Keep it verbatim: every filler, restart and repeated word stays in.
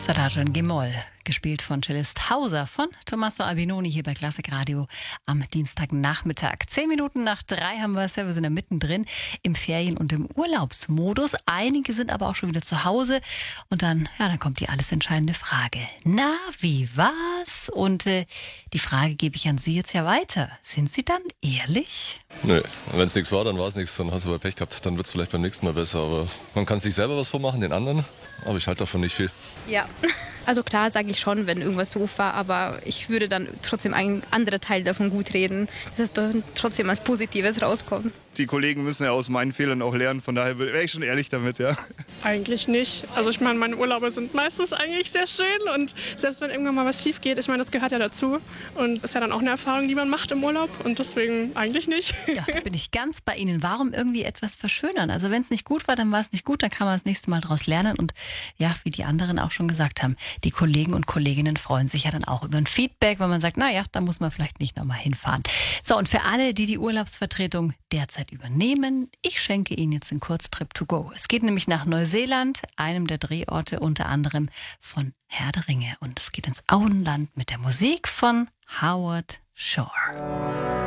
Adagio in G-Moll, gespielt von Cellist Hauser von Tommaso Albinoni hier bei Klassik Radio am Dienstagnachmittag. Zehn Minuten nach drei haben wir es ja, wir sind ja mittendrin im Ferien- und im Urlaubsmodus. Einige sind aber auch schon wieder zu Hause und dann, ja, dann kommt die alles entscheidende Frage. Na, wie war's? Und äh, die Frage gebe ich an Sie jetzt ja weiter. Sind Sie dann ehrlich? Nö, wenn es nichts war, dann war es nichts, dann hast du aber Pech gehabt. Dann wird es vielleicht beim nächsten Mal besser, aber man kann sich selber was vormachen, den anderen, aber ich halte davon nicht viel. Ja, also klar sage ich schon, wenn irgendwas doof war, aber ich würde dann trotzdem einen anderen Teil davon gut reden, dass es doch trotzdem als Positives rauskommt. Die Kollegen müssen ja aus meinen Fehlern auch lernen, von daher wäre ich schon ehrlich damit, ja. Eigentlich nicht. Also ich meine, meine Urlaube sind meistens eigentlich sehr schön und selbst wenn irgendwann mal was schief geht, ich meine, das gehört ja dazu und ist ja dann auch eine Erfahrung, die man macht im Urlaub und deswegen eigentlich nicht. Ja, da bin ich ganz bei Ihnen. Warum irgendwie etwas verschönern? Also wenn es nicht gut war, dann war es nicht gut, dann kann man das nächste Mal daraus lernen und ja, wie die anderen auch schon gesagt haben, die Kollegen und Kolleginnen freuen sich ja dann auch über ein Feedback, wenn man sagt, naja, da muss man vielleicht nicht nochmal hinfahren. So, und für alle, die die Urlaubsvertretung derzeit übernehmen, ich schenke Ihnen jetzt einen Kurztrip to go. Es geht nämlich nach Neuseeland, einem der Drehorte unter anderem von Herr der Ringe. Und es geht ins Auenland mit der Musik von Howard Shore.